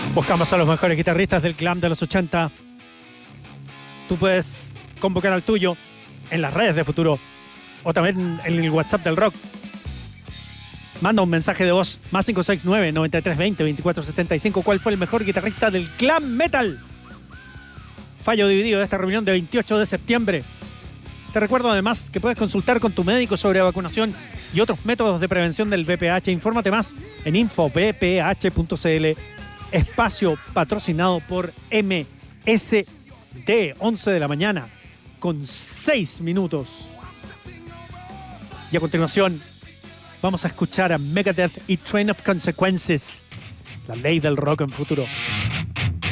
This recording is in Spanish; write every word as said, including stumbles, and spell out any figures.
Buscamos a los mejores guitarristas del glam de los ochenta. Tú puedes convocar al tuyo en las redes de Futuro o también en el WhatsApp del rock. Manda un mensaje de voz, más cinco seis nueve, nueve tres dos cero, veinticuatro setenta y cinco. ¿Cuál fue el mejor guitarrista del glam metal? Fallo dividido de esta reunión de veintiocho de septiembre. Te recuerdo además que puedes consultar con tu médico sobre vacunación y otros métodos de prevención del V P H. Infórmate más en info v p h punto c l. Espacio patrocinado por M S D, once de la mañana, con seis minutos. Y a continuación, vamos a escuchar a Megadeth y Train of Consequences, la ley del rock en Futuro.